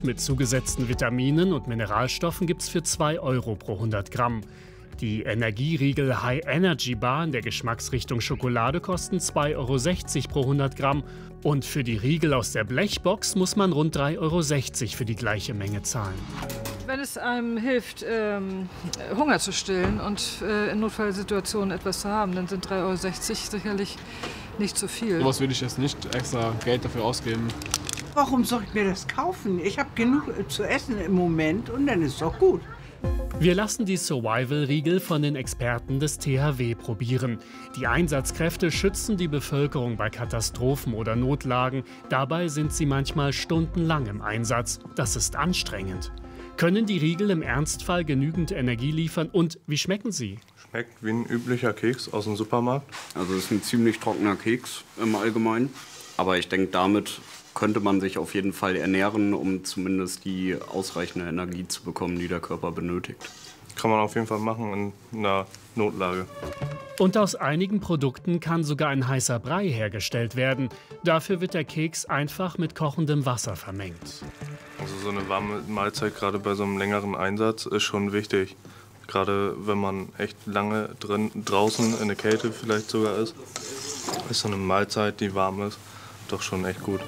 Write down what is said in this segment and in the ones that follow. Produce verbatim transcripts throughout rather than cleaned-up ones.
Mit zugesetzten Vitaminen und Mineralstoffen gibt es für zwei Euro pro hundert Gramm. Die Energieriegel High Energy Bar in der Geschmacksrichtung Schokolade kosten zwei Euro sechzig pro hundert Gramm. Und für die Riegel aus der Blechbox muss man rund drei Euro sechzig für die gleiche Menge zahlen. Wenn es einem hilft, ähm, Hunger zu stillen und äh, in Notfallsituationen etwas zu haben, dann sind drei Euro sechzig sicherlich nicht zu viel. Sowas würde ich jetzt nicht extra Geld dafür ausgeben. Warum soll ich mir das kaufen? Ich habe genug zu essen im Moment und dann ist es doch gut. Wir lassen die Survival-Riegel von den Experten des T H W probieren. Die Einsatzkräfte schützen die Bevölkerung bei Katastrophen oder Notlagen. Dabei sind sie manchmal stundenlang im Einsatz. Das ist anstrengend. Können die Riegel im Ernstfall genügend Energie liefern und wie schmecken sie? Schmeckt wie ein üblicher Keks aus dem Supermarkt. Also es ist ein ziemlich trockener Keks im Allgemeinen. Aber ich denke, damit könnte man sich auf jeden Fall ernähren, um zumindest die ausreichende Energie zu bekommen, die der Körper benötigt. Kann man auf jeden Fall machen in einer Notlage. Und aus einigen Produkten kann sogar ein heißer Brei hergestellt werden. Dafür wird der Keks einfach mit kochendem Wasser vermengt. Also so eine warme Mahlzeit, gerade bei so einem längeren Einsatz, ist schon wichtig. Gerade wenn man echt lange drin, draußen in der Kälte vielleicht sogar ist, ist so eine Mahlzeit, die warm ist, doch schon echt gut.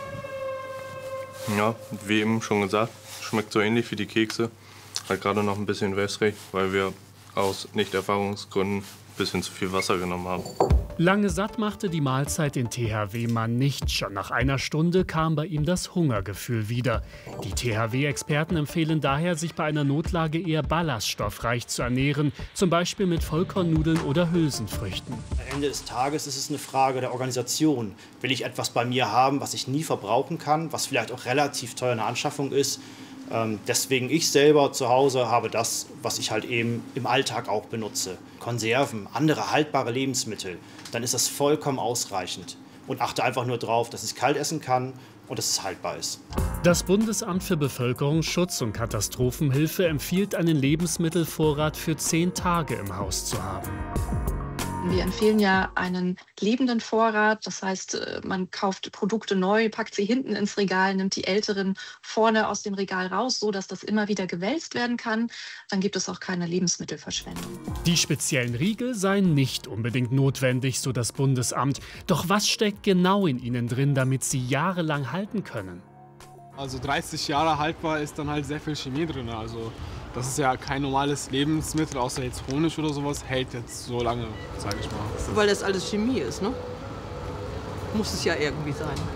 Ja, wie eben schon gesagt, schmeckt so ähnlich wie die Kekse. Halt gerade noch ein bisschen wässrig, weil wir aus Nicht-Erfahrungsgründen ein bisschen zu viel Wasser genommen haben. Lange satt machte die Mahlzeit den T H W-Mann nicht. Schon nach einer Stunde kam bei ihm das Hungergefühl wieder. Die T H W-Experten empfehlen daher, sich bei einer Notlage eher ballaststoffreich zu ernähren, zum Beispiel mit Vollkornnudeln oder Hülsenfrüchten. Am Ende des Tages ist es eine Frage der Organisation. Will ich etwas bei mir haben, was ich nie verbrauchen kann, was vielleicht auch relativ teuer in der Anschaffung ist? Ähm, deswegen ich selber zu Hause habe das, was ich halt eben im Alltag auch benutze. Konserven, andere haltbare Lebensmittel, dann ist das vollkommen ausreichend. Und achte einfach nur darauf, dass ich kalt essen kann und dass es haltbar ist. Das Bundesamt für Bevölkerungsschutz und Katastrophenhilfe empfiehlt, einen Lebensmittelvorrat für zehn Tage im Haus zu haben. Wir empfehlen ja einen lebenden Vorrat, das heißt, man kauft Produkte neu, packt sie hinten ins Regal, nimmt die älteren vorne aus dem Regal raus, so dass das immer wieder gewälzt werden kann. Dann gibt es auch keine Lebensmittelverschwendung. Die speziellen Riegel seien nicht unbedingt notwendig, so das Bundesamt. Doch was steckt genau in ihnen drin, damit sie jahrelang halten können? Also dreißig Jahre haltbar ist dann halt sehr viel Chemie drin. Also das ist ja kein normales Lebensmittel, außer jetzt Honig oder sowas, hält jetzt so lange, sage ich mal. Weil das alles Chemie ist, ne? Muss es ja irgendwie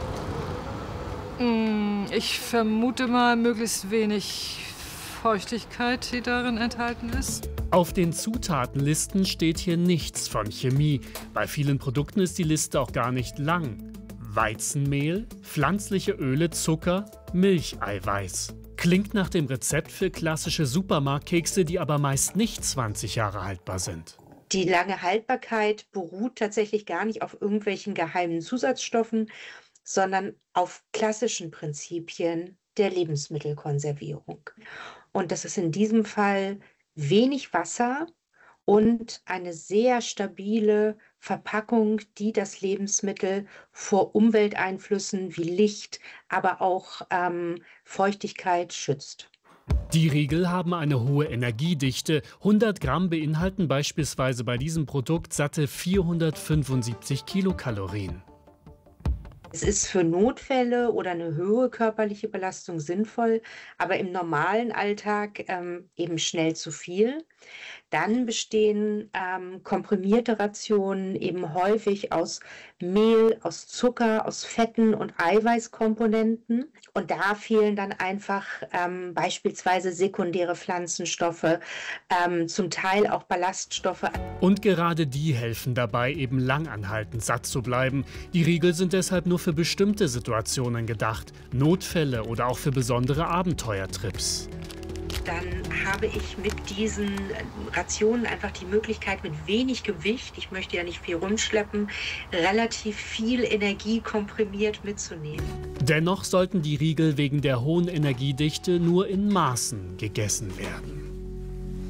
sein. Ich vermute mal möglichst wenig Feuchtigkeit, die darin enthalten ist. Auf den Zutatenlisten steht hier nichts von Chemie. Bei vielen Produkten ist die Liste auch gar nicht lang. Weizenmehl, pflanzliche Öle, Zucker, Milcheiweiß. Klingt nach dem Rezept für klassische Supermarktkekse, die aber meist nicht zwanzig Jahre haltbar sind. Die lange Haltbarkeit beruht tatsächlich gar nicht auf irgendwelchen geheimen Zusatzstoffen, sondern auf klassischen Prinzipien der Lebensmittelkonservierung. Und das ist in diesem Fall wenig Wasser und eine sehr stabile Verpackung, die das Lebensmittel vor Umwelteinflüssen wie Licht, aber auch ähm, Feuchtigkeit schützt. Die Riegel haben eine hohe Energiedichte. hundert Gramm beinhalten beispielsweise bei diesem Produkt satte vierhundertfünfundsiebzig Kilokalorien. Es ist für Notfälle oder eine höhere körperliche Belastung sinnvoll, aber im normalen Alltag ähm, eben schnell zu viel. Dann bestehen ähm, komprimierte Rationen eben häufig aus Mehl, aus Zucker, aus Fetten und Eiweißkomponenten. Und da fehlen dann einfach ähm, beispielsweise sekundäre Pflanzenstoffe, ähm, zum Teil auch Ballaststoffe. Und gerade die helfen dabei, eben langanhaltend satt zu bleiben. Die Riegel sind deshalb nur für bestimmte Situationen gedacht, Notfälle oder auch für besondere Abenteuertrips. Dann habe ich mit diesen Rationen einfach die Möglichkeit, mit wenig Gewicht, ich möchte ja nicht viel rumschleppen, relativ viel Energie komprimiert mitzunehmen. Dennoch sollten die Riegel wegen der hohen Energiedichte nur in Maßen gegessen werden.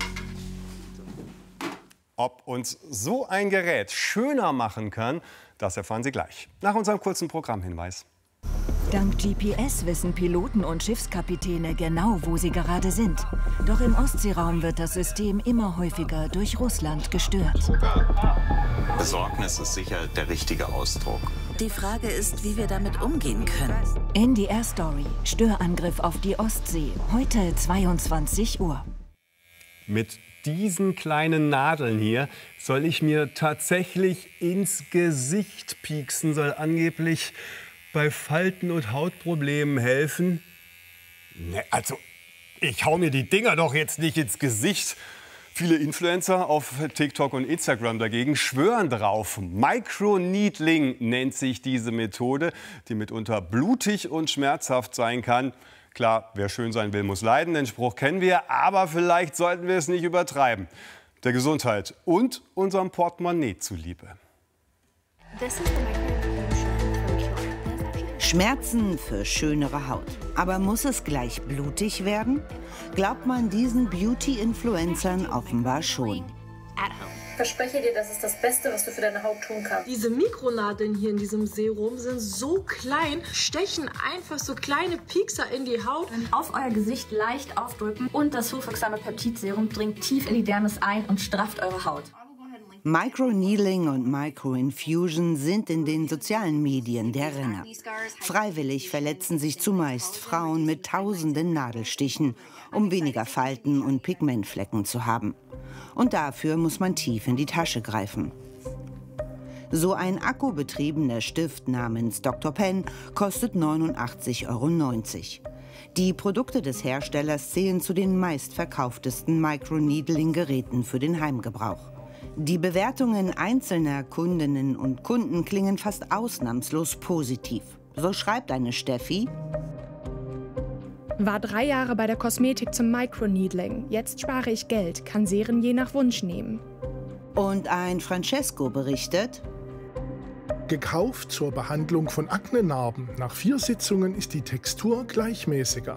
Ob uns so ein Gerät schöner machen kann, das erfahren Sie gleich. Nach unserem kurzen Programmhinweis. Dank G P S wissen Piloten und Schiffskapitäne genau, wo sie gerade sind. Doch im Ostseeraum wird das System immer häufiger durch Russland gestört. Besorgnis ist sicher der richtige Ausdruck. Die Frage ist, wie wir damit umgehen können. N D R Story. Störangriff auf die Ostsee. Heute zweiundzwanzig Uhr. Mit diesen kleinen Nadeln hier soll ich mir tatsächlich ins Gesicht pieksen, soll angeblich bei Falten und Hautproblemen helfen. Ne, also, ich hau mir die Dinger doch jetzt nicht ins Gesicht. Viele Influencer auf TikTok und Instagram dagegen schwören drauf. Microneedling nennt sich diese Methode, die mitunter blutig und schmerzhaft sein kann. Klar, wer schön sein will, muss leiden, den Spruch kennen wir, aber vielleicht sollten wir es nicht übertreiben. Der Gesundheit und unserem Portemonnaie zuliebe. Schmerzen für schönere Haut. Aber muss es gleich blutig werden? Glaubt man diesen Beauty-Influencern offenbar schon. Ich verspreche dir, das ist das Beste, was du für deine Haut tun kannst. Diese Mikronadeln hier in diesem Serum sind so klein, stechen einfach so kleine Piekser in die Haut. Auf euer Gesicht leicht aufdrücken und das hochwirksame Peptidserum dringt tief in die Dermis ein und strafft eure Haut. Microneedling und Microinfusion sind in den sozialen Medien der Renner. Freiwillig verletzen sich zumeist Frauen mit tausenden Nadelstichen, um weniger Falten und Pigmentflecken zu haben. Und dafür muss man tief in die Tasche greifen. So ein akkubetriebener Stift namens Doktor Pen kostet neunundachtzig Euro neunzig. Die Produkte des Herstellers zählen zu den meistverkauftesten Microneedling-Geräten für den Heimgebrauch. Die Bewertungen einzelner Kundinnen und Kunden klingen fast ausnahmslos positiv. So schreibt eine Steffi: War drei Jahre bei der Kosmetik zum Microneedling. Jetzt spare ich Geld, kann Serien je nach Wunsch nehmen. Und ein Francesco berichtet: Gekauft zur Behandlung von Aknenarben. Nach vier Sitzungen ist die Textur gleichmäßiger.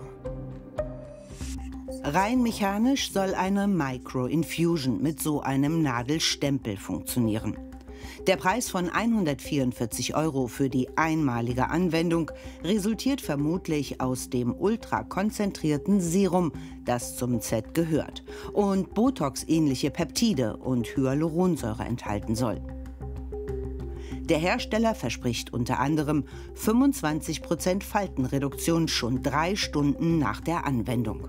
Rein mechanisch soll eine Microinfusion mit so einem Nadelstempel funktionieren. Der Preis von hundertvierundvierzig Euro für die einmalige Anwendung resultiert vermutlich aus dem ultrakonzentrierten Serum, das zum Set gehört und Botox-ähnliche Peptide und Hyaluronsäure enthalten soll. Der Hersteller verspricht unter anderem fünfundzwanzig Prozent Faltenreduktion schon drei Stunden nach der Anwendung.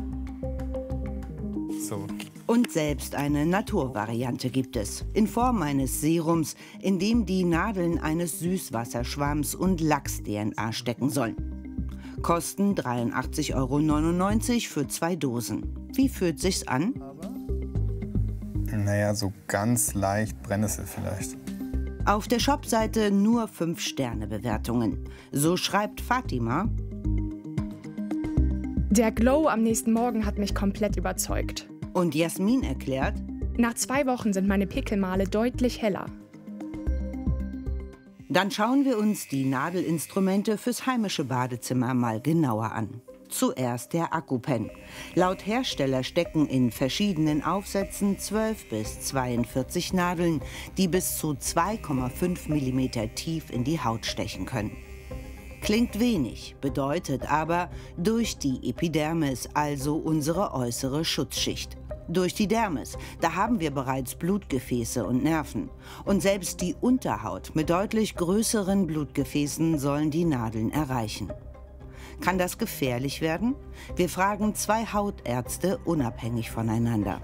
So. Und selbst eine Naturvariante gibt es, in Form eines Serums, in dem die Nadeln eines Süßwasserschwamms und Lachs-D N A stecken sollen. Kosten dreiundachtzig Euro neunundneunzig für zwei Dosen. Wie fühlt sich's an? Naja, so ganz leicht Brennnessel vielleicht. Auf der Shopseite nur fünf Sterne Bewertungen. So schreibt Fatima: Der Glow am nächsten Morgen hat mich komplett überzeugt. Und Jasmin erklärt: Nach zwei Wochen sind meine Pickelmale deutlich heller. Dann schauen wir uns die Nadelinstrumente fürs heimische Badezimmer mal genauer an. Zuerst der Akku-Pen. Laut Hersteller stecken in verschiedenen Aufsätzen zwölf bis zweiundvierzig Nadeln, die bis zu zwei Komma fünf Millimeter tief in die Haut stechen können. Klingt wenig, bedeutet aber durch die Epidermis, also unsere äußere Schutzschicht. Durch die Dermis, da haben wir bereits Blutgefäße und Nerven. Und selbst die Unterhaut mit deutlich größeren Blutgefäßen sollen die Nadeln erreichen. Kann das gefährlich werden? Wir fragen zwei Hautärzte unabhängig voneinander.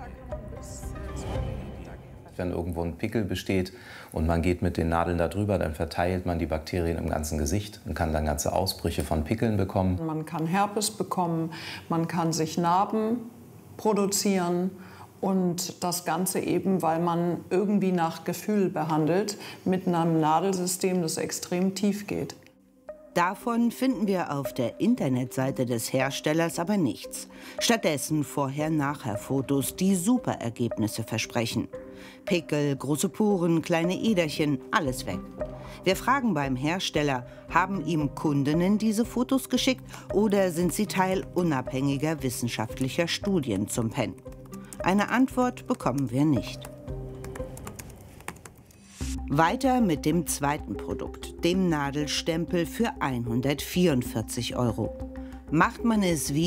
Wenn irgendwo ein Pickel besteht und man geht mit den Nadeln da drüber, dann verteilt man die Bakterien im ganzen Gesicht und kann dann ganze Ausbrüche von Pickeln bekommen. Man kann Herpes bekommen, man kann sich Narben produzieren und das Ganze eben, weil man irgendwie nach Gefühl behandelt, mit einem Nadelsystem, das extrem tief geht. Davon finden wir auf der Internetseite des Herstellers aber nichts. Stattdessen Vorher-Nachher-Fotos, die super Ergebnisse versprechen. Pickel, große Poren, kleine Äderchen, alles weg. Wir fragen beim Hersteller, haben ihm Kundinnen diese Fotos geschickt oder sind sie Teil unabhängiger wissenschaftlicher Studien zum Pen? Eine Antwort bekommen wir nicht. Weiter mit dem zweiten Produkt. dem Nadelstempel für hundertvierundvierzig Euro. Macht man es wie